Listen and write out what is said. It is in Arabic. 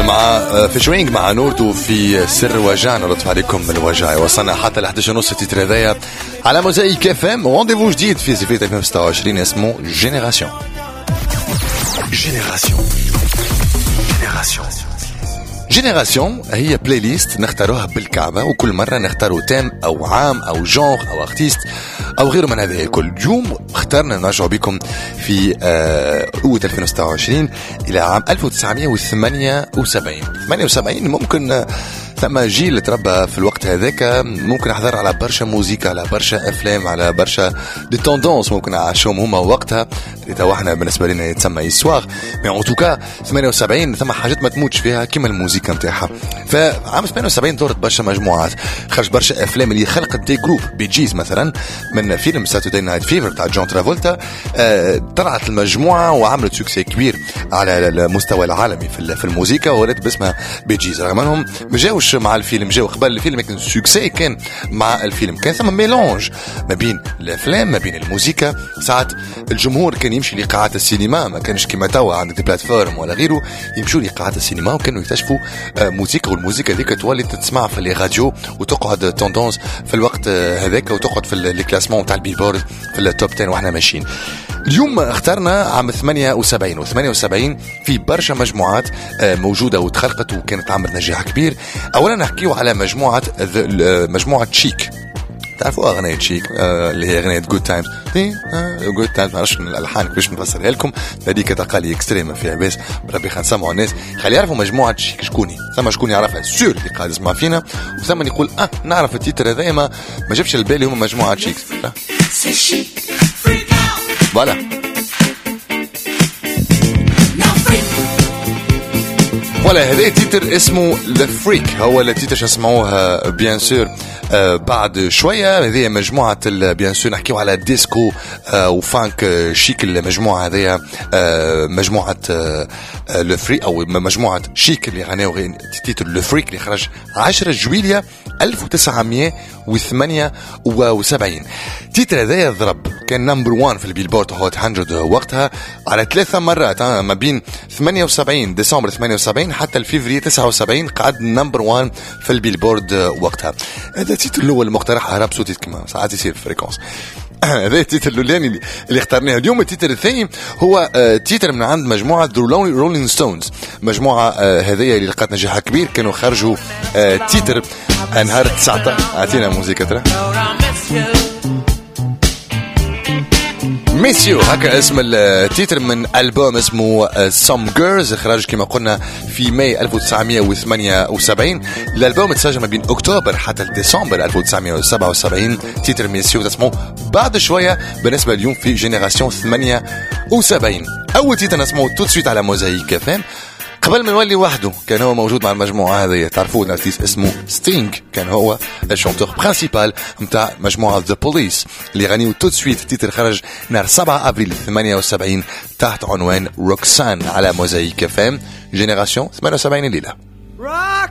مع فيشوينج مع نورتو في سر وجعنا. لطف عليكم الوجع. وصلنا حتى ل 11:30 تتر هذايا على موزايك اف ام. رونديفو جديد في زفيت 2026 اسمه جينيراسيون. جينيراسيون هي بلاي ليست نختاروها بالكعبة، وكل مرة نختاروا تيم أو عام أو جونغ أو أرتيست أو غيره من هذا الكل. اليوم اخترنا نرجع بكم في أوت 2026 إلى عام 1978. ممكن ثم جيل تربى في الوقت هذاك، ممكن احضر على برشا موزيكا، على برشا افلام، على برشا دي توندونس ممكن عاشوهم هما وقتها اللي توحنا بالنسبه لنا يتسمى يسواغ. مي ان توكا 78 ثم حاجات ما تموتش فيها كيما الموزيكا نتاعها. فعام 78 دورت برشا مجموعات، خرج برشا افلام اللي خلقت دي جروب. بي جيز مثلا من فيلم ساتردي نايت فيفر تاع جون ترافولتا، طلعت المجموعه وعملت سوكسي كبير على المستوى العالمي في الموزيكا، ولات باسمها بي جيز. رغم انهم ما جاوش مع الفيلم، جاو قبل الفيلم، لكن السوكسي كان مع الفيلم. كان ثم ميلونج ما بين الافلام ما بين الموزيكا. ساعات الجمهور كان يمشي لقاعات السينما، ما كانش كيما توا عندك دي بلاتفورم ولا غيره، يمشوا لقاعات السينما وكانوا يكتشفوا موسيقى، والموسيقى ذيك تولي تسمع في لي راديو وتقعد توندونس في الوقت هذاك، وتقعد في الكلاسمون تاع البيلبورد في التوب 10 واحنا ماشيين. اليوم اخترنا عام 78 في برشا مجموعات موجودة وتخلقت وكانت عملت نجاح كبير. اولا نحكيو على مجموعة شيك. تعرفوا اغنية شيك اللي هي اغنية جود تايمز. جود تايمز معرفش الالحان كيفاش نفسرها لكم، هذيك تقالي اكستريم فيها بس بربي خلينا نسمعوا الناس خلي يعرفوا مجموعة شيك شكوني. ثم شكون يعرفها سور اللي قاعد يسمع فينا، وثم يقول نعرف التيتر هذايا ما جابش البالي هما مجموعة شيك. فوالا ولا هذا تيتر اسمه The Freak، هو التيتر شسمعوها بيان سور بعد شوية. هذه مجموعة بيان سور نحكيو على ديسكو وفانك شيك. المجموعة هذه مجموعة The Freak أو مجموعة شيك اللي غناو تيتر The Freak اللي خرج 10 جويلية 1978. تيتر هذا ضرب، كان نمبر 1 في البيلبورد هوت 100 وقتها على 3 مرات، ما بين 78 ديسمبر 78 حتى الفيفري 79 قعد نمبر 1 في البيلبورد وقتها. هذا التيتر الاول المقترح راب صوتي كما ساعات يصير في فريكونس. هذا التيتر الاولاني اللي اخترناه اليوم. التيتر الثاني هو تيتر من عند مجموعة رولينج ستونز. مجموعة هذه اللي لقت نجاح كبير، كانوا خرجوا تيتر نهار 19. اعطينا موسيقى ترى ميسيو، هكا اسم التيتر من ألبوم اسمه Some Girls، خرج كما قلنا في ماي 1978. الألبوم تسجل ما بين أكتوبر حتى ديسمبر 1977. تيتر ميسيو تسمعه بعد شوية بالنسبة اليوم في جينيراسيون 78. أول تيتر نسمعه تو سويت على موزايك فام. قبل ما نولي وحده كان هو موجود مع المجموعة هذه، تعرفوا الارتيست اسمه ستينغ، كان هو الشونتور برينسيبال متاع مجموعة The Police اللي غنيو تو سويت. تيتر خرج نهار 7 أبريل 78 تحت عنوان روكسان على موزايك فام. جينيراسيون 78 الليلة.